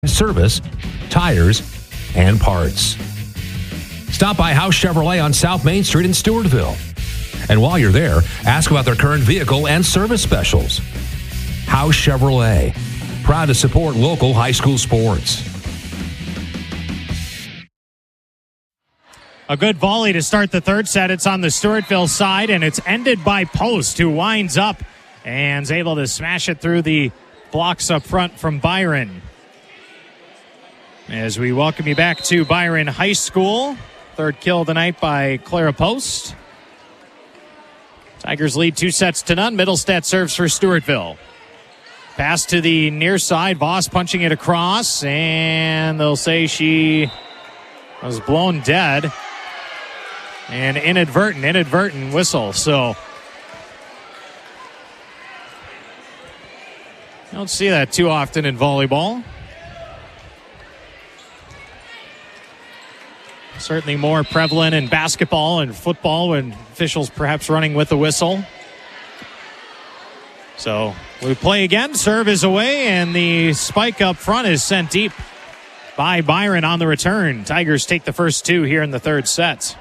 service, tires, and parts. Stop by House Chevrolet on South Main Street in Stewartville. And while you're there, ask about their current vehicle and service specials. House Chevrolet, proud to support local high school sports. A good volley to start the third set. It's on the Stewartville side, and it's ended by Post, who winds up and is able to smash it through the blocks up front from Byron. As we welcome you back to Byron High School. Third kill of the night by Clara Post. Tigers lead 2-0. Middlestead serves for Stewartville. Pass to the near side. Voss punching it across, and they'll say she was blown dead. And inadvertent whistle. So you don't see that too often in volleyball. Certainly more prevalent in basketball and football when officials perhaps running with the whistle. So we play again. Serve is away, and the spike up front is sent deep by Byron on the return. Tigers take the first two here in the third set.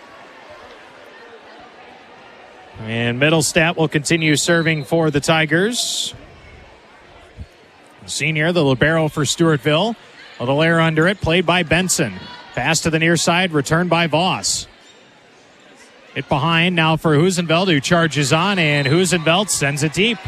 And Middlestead will continue serving for the Tigers. Senior, the libero for Stewartville. Little air under it, played by Benson. Pass to the near side, returned by Voss. Hit behind now for Husenveld, who charges on, and Husenveld sends it deep.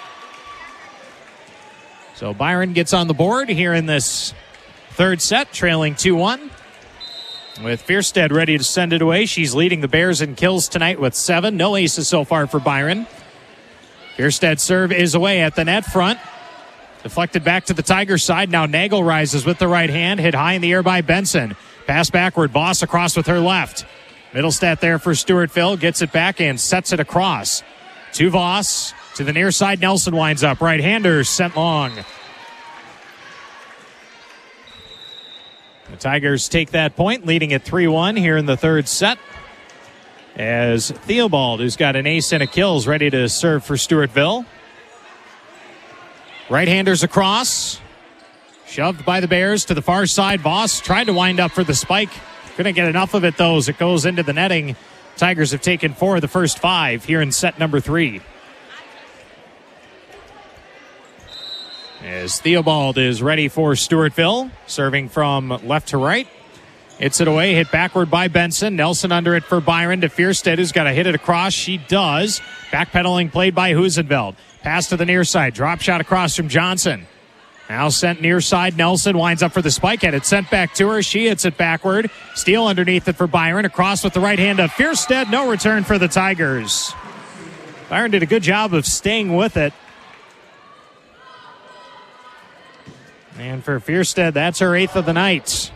So Byron gets on the board here in this third set, trailing 2-1. With Fierstead ready to send it away. She's leading the Bears in kills tonight with 7. No aces so far for Byron. Fierstead's serve is away at the net front. Deflected back to the Tigers side. Now Nagel rises with the right hand. Hit high in the air by Benson. Pass backward. Voss across with her left. Middlestead there for Stewartville. Gets it back and sets it across. To Voss. To the near side. Nelson winds up. Right-hander sent long. The Tigers take that point, leading at 3-1 here in the third set. As Theobald, who's got an ace and a kill, is ready to serve for Stewartville. Right-handers across. Shoved by the Bears to the far side. Voss tried to wind up for the spike. Couldn't get enough of it, though, as it goes into the netting. Tigers have taken 4 of the first 5 here in set number 3. As Theobald is ready for Stewartville, serving from left to right. Hits it away, hit backward by Benson. Nelson under it for Byron to Fierstead, who's got to hit it across. She does. Backpedaling played by Husenveld. Pass to the near side. Drop shot across from Johnson. Now sent near side. Nelson winds up for the spike. Had it sent back to her. She hits it backward. Steele underneath it for Byron. Across with the right hand of Fierstead. No return for the Tigers. Byron did a good job of staying with it. And for Fierstead, that's her 8th of the night.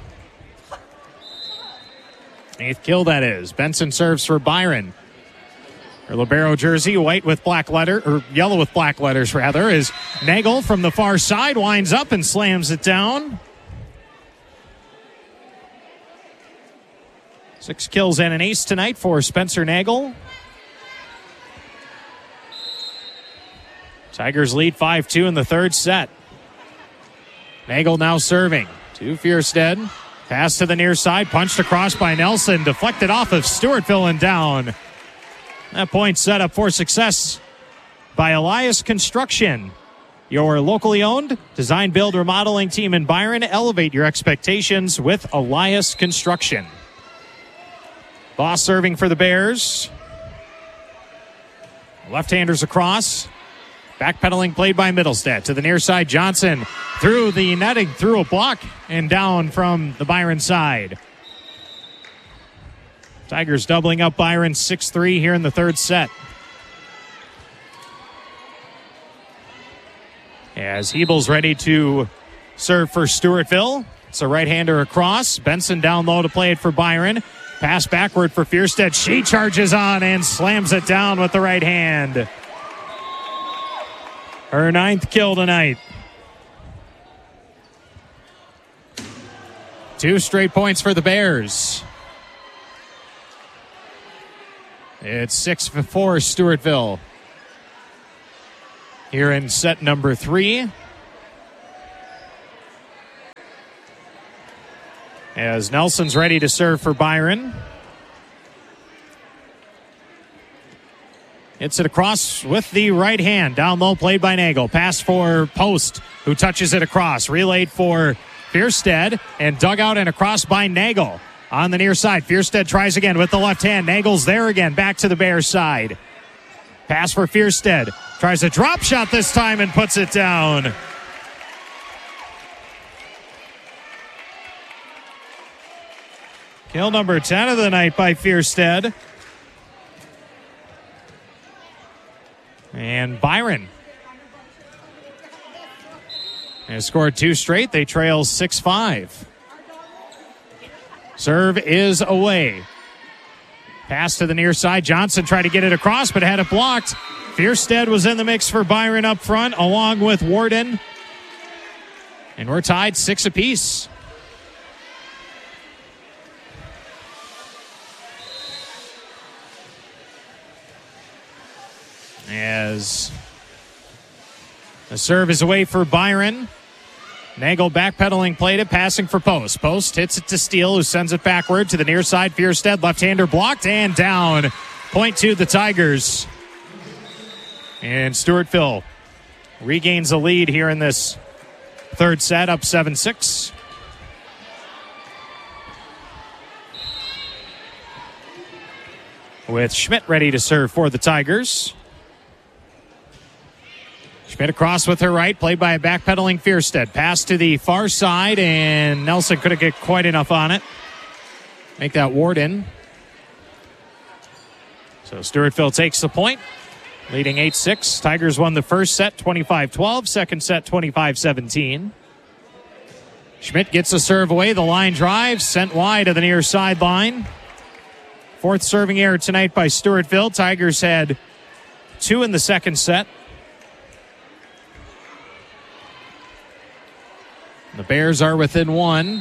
8th kill, that is. Benson serves for Byron. Her libero jersey, white with black letter, or yellow with black letters, rather, is Nagel from the far side, winds up and slams it down. 6 kills and an ace tonight for Spencer Nagel. Tigers lead 5-2 in the third set. Nagel now serving to Fierstead. Pass to the near side, punched across by Nelson, deflected off of Stewartville and down. That point set up for success by Elias Construction. Your locally owned design, build, remodeling team in Byron. Elevate your expectations with Elias Construction. Voss serving for the Bears. Left-handers across. Backpedaling played by Middlestead. To the near side, Johnson through the netting, through a block, and down from the Byron side. Tigers doubling up Byron 6-3 here in the third set. As Hebel's ready to serve for Stewartville. It's a right-hander across. Benson down low to play it for Byron. Pass backward for Fierstead. She charges on and slams it down with the right hand. Her 9th kill tonight. 2 straight points for the Bears. It's 6-4 Stewartville here in set number 3. As Nelson's ready to serve for Byron. Hits it across with the right hand. Down low, played by Nagel. Pass for Post, who touches it across. Relayed for Fierstead, and dug out and across by Nagel. On the near side, Fierstead tries again with the left hand. Nagel's there again, back to the Bears side. Pass for Fierstead. Tries a drop shot this time and puts it down. Kill number 10 of the night by Fierstead. And Byron has scored 2 straight. They trail 6-5. Serve is away. Pass to the near side. Johnson tried to get it across, but had it blocked. Fierstead was in the mix for Byron up front, along with Warden. And we're tied 6 apiece. As the serve is away for Byron. Nagel backpedaling, played it, passing for Post. Post hits it to Steele, who sends it backward to the near side. Fierstead, left-hander blocked and down. Point to the Tigers. And Stewartville regains a lead here in this third set, up 7-6. With Schmidt ready to serve for the Tigers. Schmidt across with her right, played by a backpedaling Fierstead. Pass to the far side, and Nelson couldn't get quite enough on it. Make that Warden. So Stewartville takes the point, leading 8-6. Tigers won the first set 25-12, second set 25-17. Schmidt gets a serve away. The line drive, sent wide to the near sideline. 4th serving error tonight by Stewartville. Tigers had 2 in the second set. The Bears are within 1.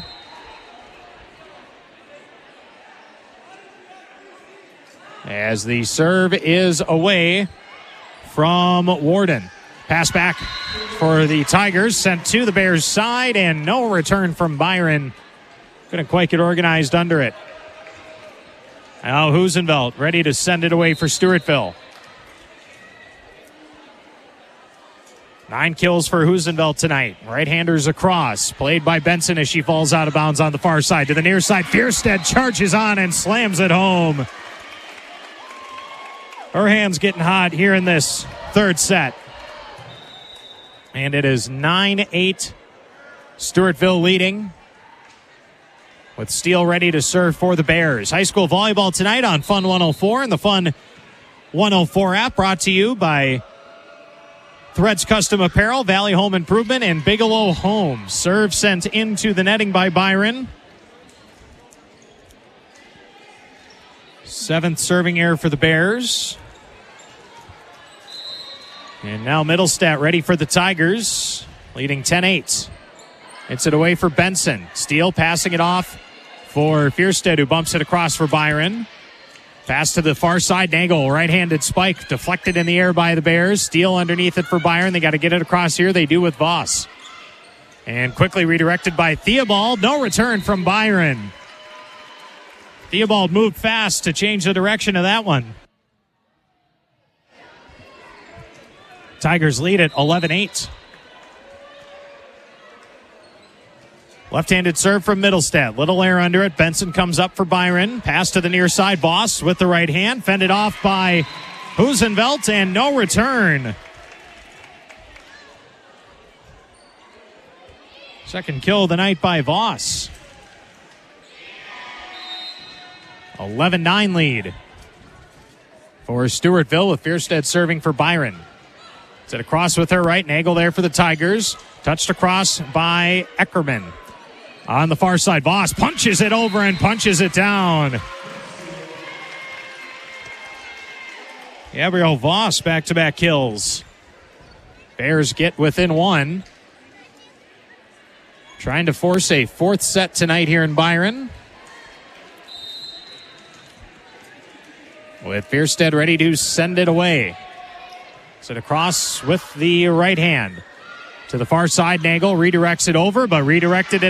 As the serve is away from Warden. Pass back for the Tigers, sent to the Bears' side, and no return from Byron. Couldn't quite get organized under it. Now Husenveld ready to send it away for Stewartville. 9 kills for Husenveld tonight. Right-handers across. Played by Benson as she falls out of bounds on the far side. To the near side, Fierstead charges on and slams it home. Her hand's getting hot here in this third set. And it is 9-8. Stewartville leading. With Steele ready to serve for the Bears. High school volleyball tonight on Fun 104 and the Fun 104 app, brought to you by Threads Custom Apparel, Valley Home Improvement, and Bigelow Homes. Serve sent into the netting by Byron. 7th serving error for the Bears. And now Middlestat ready for the Tigers, leading 10-8. Hits it away for Benson. Steele passing it off for Fierstead, who bumps it across for Byron. Pass to the far side. Nagel, right-handed spike, deflected in the air by the Bears. Steele underneath it for Byron. They got to get it across here. They do with Voss. And quickly redirected by Theobald. No return from Byron. Theobald moved fast to change the direction of that one. Tigers lead at 11-8. Left-handed serve from Middlestat. Little air under it. Benson comes up for Byron. Pass to the near side. Voss with the right hand. Fended off by Husenveld, and no return. Second kill of the night by Voss. 11-9 lead for Stewartville, with Fierstead serving for Byron. Set across with her right. Nagel there for the Tigers. Touched across by Eckerman. On the far side, Voss punches it over and punches it down. Gabriel Voss, back-to-back kills. Bears get within 1. Trying to force a 4th set tonight here in Byron. With Fierstead ready to send it away. Set across with the right hand. To the far side, Nagel redirects it over, but redirected it